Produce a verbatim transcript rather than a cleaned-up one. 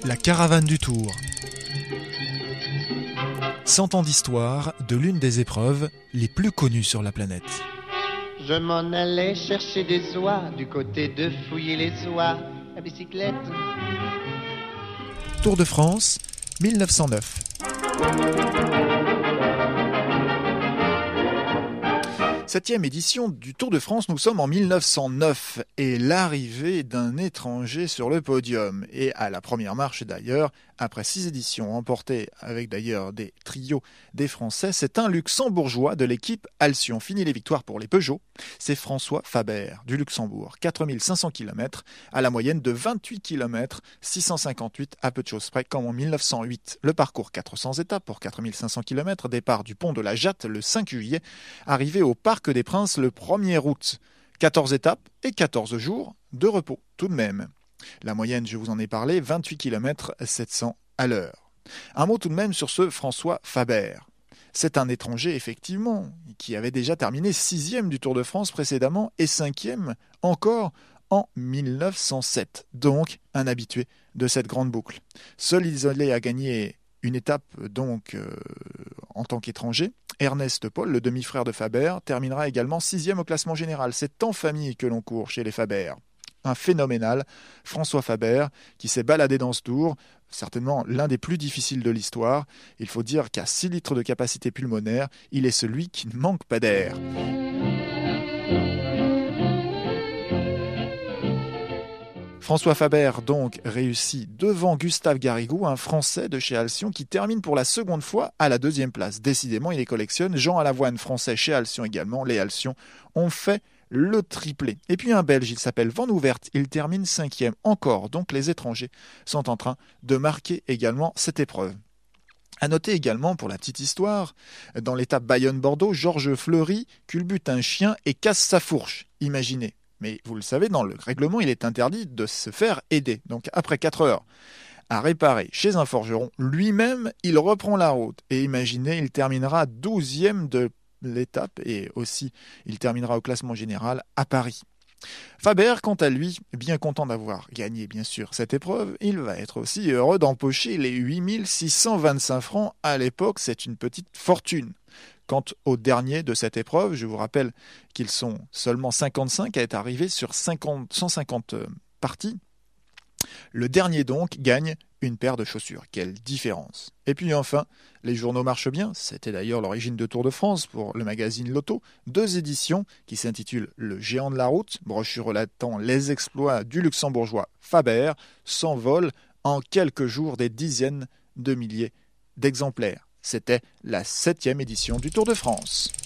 La caravane du Tour. Cent ans d'histoire de l'une des épreuves les plus connues sur la planète. Je m'en allais chercher des oies du côté de fouiller les oies à bicyclette. Tour de France, mille neuf cent neuf. Septième édition du Tour de France, nous sommes en mille neuf cent neuf et l'arrivée d'un étranger sur le podium. Et à la première marche d'ailleurs, après six éditions remportées avec d'ailleurs des trios des Français, c'est un luxembourgeois de l'équipe Alcyon. Fini les victoires pour les Peugeot, c'est François Faber du Luxembourg. quatre mille cinq cents kilomètres à la moyenne de vingt-huit kilomètres, six cent cinquante-huit à peu de choses près comme en mille neuf cent huit. Le parcours quatre cents étapes pour quatre mille cinq cents kilomètres, départ du pont de la Jatte le cinq juillet, arrivé au Parc des Princes le premier août. quatorze étapes et quatorze jours de repos tout de même. La moyenne, je vous en ai parlé, vingt-huit kilomètres sept cents à l'heure. Un mot tout de même sur ce François Faber. C'est un étranger, effectivement, qui avait déjà terminé sixième du Tour de France précédemment et cinquième encore en mille neuf cent sept. Donc, un habitué de cette grande boucle. Seul isolé à gagner une étape donc euh, en tant qu'étranger, Ernest Paul, le demi-frère de Faber, terminera également sixième au classement général. C'est en famille que l'on court chez les Faber. Un phénoménal, François Faber, qui s'est baladé dans ce tour, certainement l'un des plus difficiles de l'histoire. Il faut dire qu'à six litres de capacité pulmonaire, il est celui qui ne manque pas d'air. François Faber donc réussit devant Gustave Garrigou, un Français de chez Alcyon qui termine pour la seconde fois à la deuxième place. Décidément, il les collectionne. Jean Alavoine, Français chez Alcyon également. Les Alcyon ont fait le triplé. Et puis un Belge, il s'appelle Van Oevert, il termine cinquième encore. Donc les étrangers sont en train de marquer également cette épreuve. À noter également, pour la petite histoire, dans l'étape Bayonne-Bordeaux, Georges Fleury culbute un chien et casse sa fourche. Imaginez. Mais vous le savez, dans le règlement, il est interdit de se faire aider. Donc après quatre heures à réparer chez un forgeron, lui-même, il reprend la route. Et imaginez, il terminera douzième de l'étape et aussi il terminera au classement général à Paris. Faber, quant à lui, bien content d'avoir gagné bien sûr cette épreuve, il va être aussi heureux d'empocher les huit mille six cent vingt-cinq francs. À l'époque, c'est une petite fortune. Quant aux derniers de cette épreuve, je vous rappelle qu'ils sont seulement cinquante-cinq à être arrivés sur cinquante, cent cinquante parties. Le dernier donc gagne une paire de chaussures. Quelle différence! Et puis enfin, les journaux marchent bien. C'était d'ailleurs l'origine de Tour de France pour le magazine Lotto. Deux éditions qui s'intitulent Le Géant de la route, brochure relatant les exploits du luxembourgeois Faber, s'envolent en quelques jours des dizaines de milliers d'exemplaires. C'était la septième édition du Tour de France.